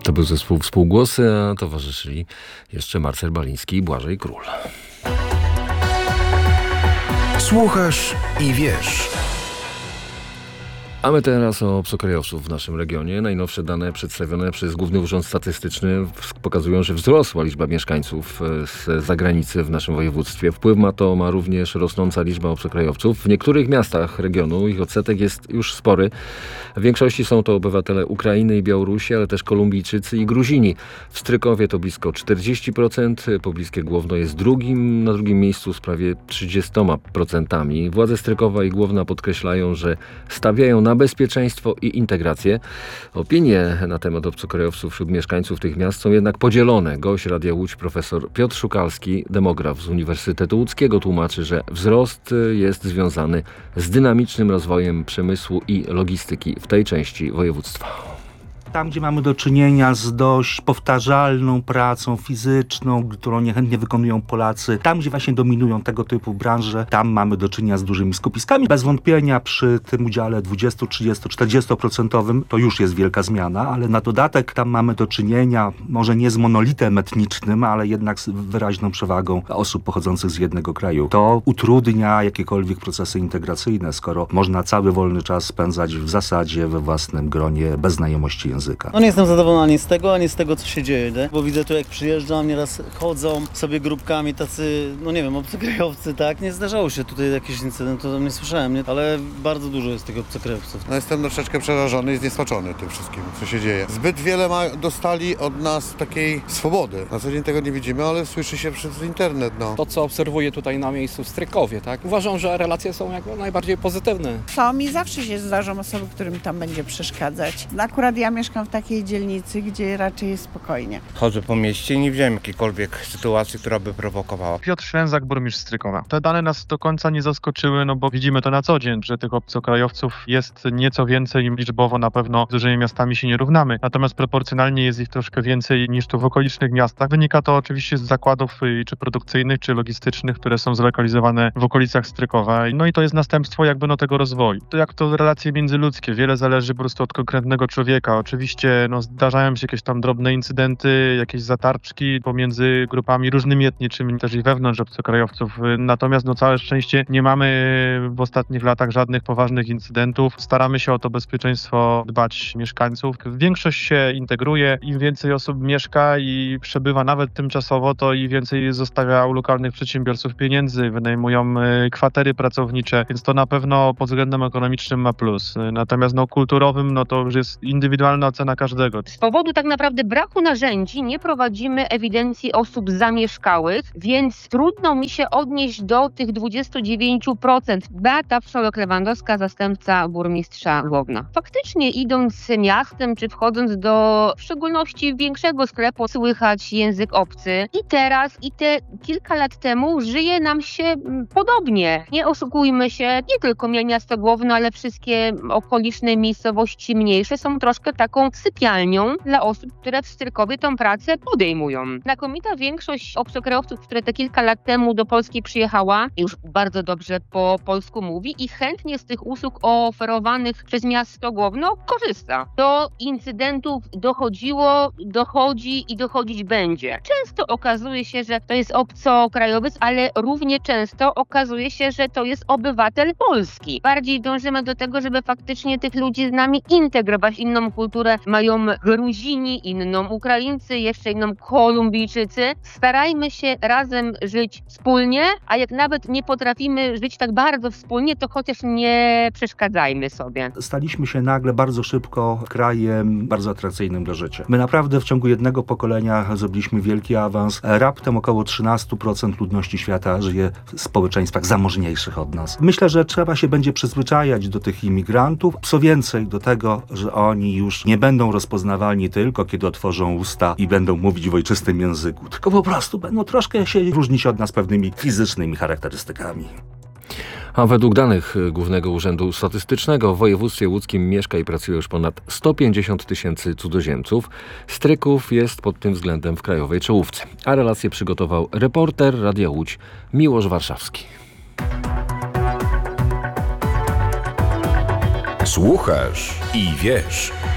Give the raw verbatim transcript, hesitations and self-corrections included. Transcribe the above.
To był zespół Współgłosy, a towarzyszyli jeszcze Marcel Baliński i Błażej Król. Słuchasz i wiesz. A my teraz o obcokrajowców w naszym regionie. Najnowsze dane przedstawione przez Główny Urząd Statystyczny pokazują, że wzrosła liczba mieszkańców z zagranicy w naszym województwie. Wpływ na to ma również rosnąca liczba obcokrajowców. W niektórych miastach regionu ich odsetek jest już spory. W większości są to obywatele Ukrainy i Białorusi, ale też Kolumbijczycy i Gruzini. W Strykowie to blisko czterdzieści procent, pobliskie Głowno jest drugim, na drugim miejscu z prawie trzydzieści procent. Władze Strykowa i Głowna podkreślają, że stawiają na bezpieczeństwo i integrację. Opinie na temat obcokrajowców wśród mieszkańców tych miast są jednak podzielone. Gość Radia Łódź profesor Piotr Szukalski, demograf z Uniwersytetu Łódzkiego, tłumaczy, że wzrost jest związany z dynamicznym rozwojem przemysłu i logistyki w tej części województwa. Tam, gdzie mamy do czynienia z dość powtarzalną pracą fizyczną, którą niechętnie wykonują Polacy, tam, gdzie właśnie dominują tego typu branże, tam mamy do czynienia z dużymi skupiskami. Bez wątpienia przy tym udziale dwudziestu, trzydziestu, czterdziestu procentowym to już jest wielka zmiana, ale na dodatek tam mamy do czynienia może nie z monolitem etnicznym, ale jednak z wyraźną przewagą osób pochodzących z jednego kraju. To utrudnia jakiekolwiek procesy integracyjne, skoro można cały wolny czas spędzać w zasadzie we własnym gronie bez znajomości języka. No nie jestem zadowolony ani z tego, ani z tego, co się dzieje, nie? Bo widzę tu, jak przyjeżdżam, nieraz chodzą sobie grupkami tacy, no nie wiem, obcokrajowcy, tak? Nie zdarzało się tutaj jakiś incydent, to nie słyszałem, nie? Ale bardzo dużo jest tych obcokrajowców. No jestem troszeczkę przerażony i zniesmaczony tym wszystkim, co się dzieje. Zbyt wiele ma, dostali od nas takiej swobody. Na co dzień tego nie widzimy, ale słyszy się przez internet, no. To, co obserwuję tutaj na miejscu w Strykowie, tak? Uważam, że relacje są jak najbardziej pozytywne. To mi zawsze się zdarzą osoby, którym tam będzie przeszkadzać. Akurat ja mieszkam w takiej dzielnicy, gdzie raczej jest spokojnie. Chodzę po mieście i nie widziałem jakiejkolwiek sytuacji, która by prowokowała. Piotr Ślęzak, burmistrz Strykowa. Te dane nas do końca nie zaskoczyły, no bo widzimy to na co dzień, że tych obcokrajowców jest nieco więcej i liczbowo na pewno z dużymi miastami się nie równamy. Natomiast proporcjonalnie jest ich troszkę więcej niż tu w okolicznych miastach. Wynika to oczywiście z zakładów czy produkcyjnych, czy logistycznych, które są zlokalizowane w okolicach Strykowa. No i to jest następstwo jakby no tego rozwoju. To jak to relacje międzyludzkie. Wiele zależy po prostu od konkretnego człowieka. Oczywiście no, zdarzają się jakieś tam drobne incydenty, jakieś zatarczki pomiędzy grupami różnymi etnicznymi, też i wewnątrz obcokrajowców. Natomiast no całe szczęście nie mamy w ostatnich latach żadnych poważnych incydentów. Staramy się o to bezpieczeństwo dbać mieszkańców. Większość się integruje. Im więcej osób mieszka i przebywa nawet tymczasowo, to i więcej zostawia u lokalnych przedsiębiorców pieniędzy, wynajmują kwatery pracownicze, więc to na pewno pod względem ekonomicznym ma plus. Natomiast no kulturowym, no to już jest indywidualna ocena każdego. Z powodu tak naprawdę braku narzędzi nie prowadzimy ewidencji osób zamieszkałych, więc trudno mi się odnieść do tych dwudziestu dziewięciu procent. Beata Wszołek-Lewandowska, zastępca burmistrza Głowna. Faktycznie idąc miastem, czy wchodząc do w szczególności większego sklepu, słychać język obcy. I teraz, i te kilka lat temu żyje nam się podobnie. Nie oszukujmy się, nie tylko miasto Głowno, ale wszystkie okoliczne miejscowości mniejsze są troszkę taką sypialnią dla osób, które w Strykowie tą pracę podejmują. Znakomita większość obcokrajowców, które te kilka lat temu do Polski przyjechała, już bardzo dobrze po polsku mówi i chętnie z tych usług oferowanych przez miasto Głowno korzysta. Do incydentów dochodziło, dochodzi i dochodzić będzie. Często okazuje się, że to jest obcokrajowiec, ale równie często okazuje się, że to jest obywatel Polski. Bardziej dążymy do tego, żeby faktycznie tych ludzi z nami integrować. Inną kulturę mają Gruzini, inną Ukraińcy, jeszcze inną Kolumbijczycy. Starajmy się razem żyć wspólnie, a jak nawet nie potrafimy żyć tak bardzo wspólnie, to chociaż nie przeszkadzajmy sobie. Staliśmy się nagle bardzo szybko krajem bardzo atrakcyjnym do życia. My naprawdę w ciągu jednego pokolenia zrobiliśmy wielki awans. Raptem około trzynaście procent ludności świata żyje w społeczeństwach zamożniejszych od nas. Myślę, że trzeba się będzie przyzwyczajać do tych imigrantów, co więcej do tego, że oni już nie będą rozpoznawalni tylko, kiedy otworzą usta i będą mówić w ojczystym języku, tylko po prostu będą troszkę się różnić od nas pewnymi fizycznymi charakterystykami. A według danych Głównego Urzędu Statystycznego w województwie łódzkim mieszka i pracuje już ponad sto pięćdziesiąt tysięcy cudzoziemców. Stryków jest pod tym względem w krajowej czołówce. A relację przygotował reporter Radia Łódź Miłosz Warszawski. Słuchasz i wiesz.